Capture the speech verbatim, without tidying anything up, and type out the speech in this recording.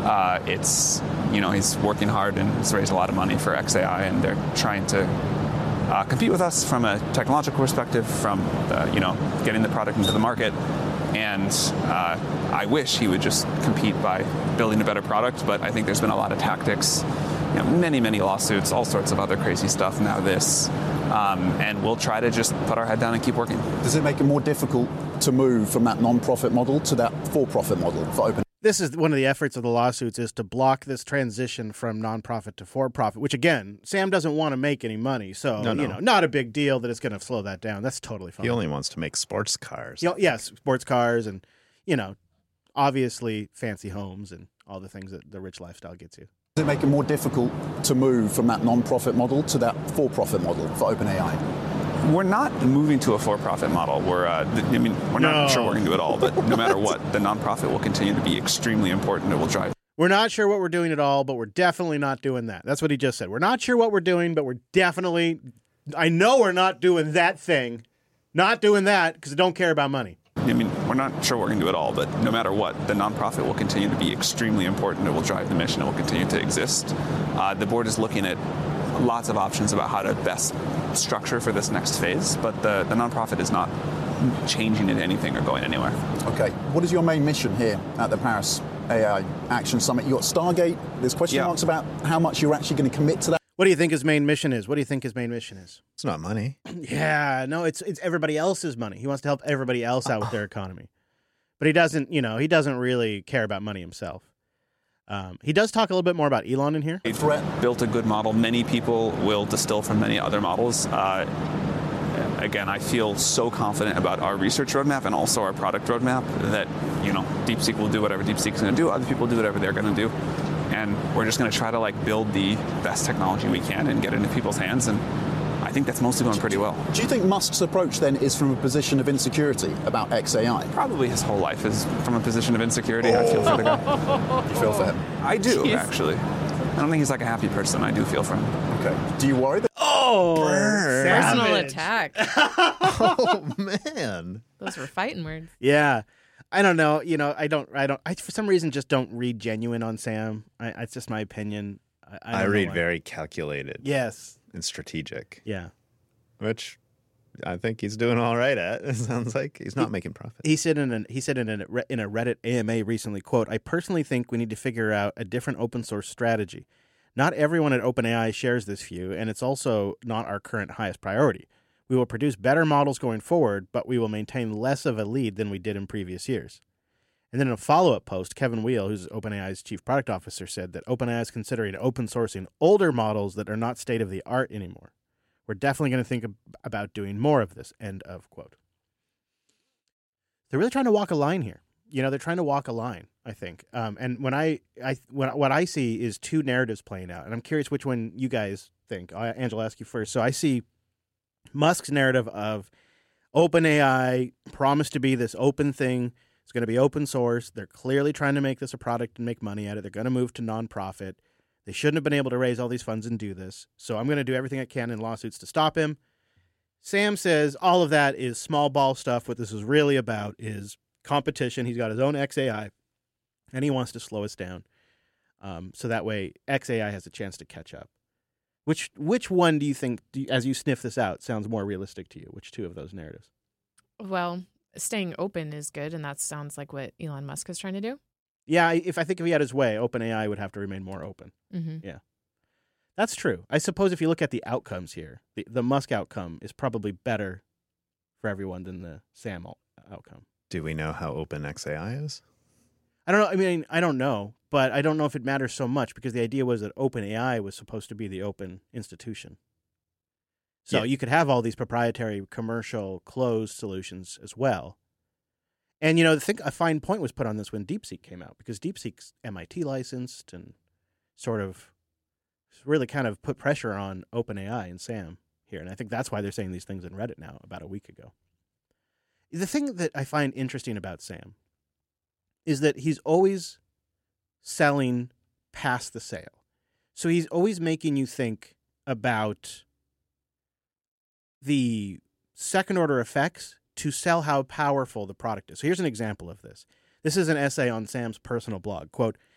Uh, it's, you know, he's working hard and he's raised a lot of money for X A I, and they're trying to uh, compete with us from a technological perspective, from, the, you know, getting the product into the market. And uh, I wish he would just compete by building a better product, but I think there's been a lot of tactics, you know, many, many lawsuits, all sorts of other crazy stuff, now this. Um, and we'll try to just put our head down and keep working. Does it make it more difficult to move from that non-profit model to that for-profit model for open? This is one of the efforts of the lawsuits, is to block this transition from nonprofit to for-profit, which, again, Sam doesn't want to make any money. So, no, no. you know, not a big deal that it's going to slow that down. That's totally fine. He only wants to make sports cars. You know, yes, sports cars and, you know, obviously fancy homes and all the things that the rich lifestyle gets you. Does it make it more difficult to move from that non-profit model to that for-profit model for OpenAI? We're not moving to a for-profit model. We're, uh, I mean, we're not No. sure we're going to do it all, but no matter what, the nonprofit will continue to be extremely important. It will drive. We're not sure what we're doing at all, but we're definitely not doing that. That's what he just said. We're not sure what we're doing, but we're definitely, I know we're not doing that thing. Not doing that because I don't care about money. I mean, we're not sure we're going to do it all, but no matter what, the nonprofit will continue to be extremely important. It will drive the mission. It will continue to exist. Uh, the board is looking at lots of options about how to best structure for this next phase, but the, the nonprofit is not changing into anything or going anywhere. Okay, what is your main mission here at the Paris A I Action Summit? You've got Stargate, there's question Yeah. marks about how much you're actually going to commit to that. What do you think his main mission is? What do you think his main mission is? It's not money. Yeah, no, it's it's everybody else's money. He wants to help everybody else out with their economy. But he doesn't, you know, he doesn't really care about money himself. Um, he does talk a little bit more about Elon in here. We've built a good model. Many people will distill from many other models. Uh, again, I feel so confident about our research roadmap and also our product roadmap that, you know, DeepSeek will do whatever DeepSeek's going to do. Other people do whatever they're going to do. And we're just going to try to, like, build the best technology we can and get it into people's hands. And I think that's mostly going pretty well. Do you think Musk's approach then is from a position of insecurity about X A I? Probably his whole life is from a position of insecurity. I feel for the guy. You feel for him? I do, Jeez. actually. I don't think he's like a happy person. I do feel for him. Okay. Do you worry that? Oh, Personal savage. attack. Oh, man. Those were fighting words. Yeah. I don't know. You know, I don't, I don't, I, for some reason, just don't read genuine on Sam. I, it's just my opinion. I, I, I don't know read why. very calculated Yes. and strategic, Yeah. which I think he's doing all right at. It sounds like he's not making profit. He said in an, he said in a, in a Reddit A M A recently, quote, I personally think we need to figure out a different open source strategy. Not everyone at OpenAI shares this view, and it's also not our current highest priority. We will produce better models going forward, but we will maintain less of a lead than we did in previous years. And then in a follow-up post, Kevin Weil, who's OpenAI's chief product officer, said that OpenAI is considering open sourcing older models that are not state-of-the-art anymore. We're definitely going to think ab- about doing more of this, end of quote. They're really trying to walk a line here. You know, they're trying to walk a line, I think. Um, and when I, I when, what I see is two narratives playing out, and I'm curious which one you guys think. I, Angela, I'll ask you first. So I see Musk's narrative of OpenAI promised to be this open thing. It's going to be open source. They're clearly trying to make this a product and make money at it. They're going to move to nonprofit. They shouldn't have been able to raise all these funds and do this. So I'm going to do everything I can in lawsuits to stop him. Sam says all of that is small ball stuff. What this is really about is competition. He's got his own X A I, and he wants to slow us down. Um, so that way X A I has a chance to catch up. Which which one do you think, do you, as you sniff this out, sounds more realistic to you? Which two of those narratives? Well, staying open is good, and that sounds like what Elon Musk is trying to do. Yeah, if I think if he had his way, OpenAI would have to remain more open. Mm-hmm. Yeah. That's true. I suppose if you look at the outcomes here, the, the Musk outcome is probably better for everyone than the Sam out- outcome. Do we know how open X A I is? I don't know. I mean, I don't know, but I don't know if it matters so much because the idea was that OpenAI was supposed to be the open institution. So Yeah. you could have all these proprietary, commercial, closed solutions as well. And, you know, I think a fine point was put on this when DeepSeek came out because DeepSeek's M I T licensed and sort of really kind of put pressure on OpenAI and Sam here. And I think that's why they're saying these things in Reddit now about a week ago. The thing that I find interesting about Sam is that he's always selling past the sale. So he's always making you think about the second order effects to sell how powerful the product is. So here's an example of this. This is an essay on Sam's personal blog. Quote,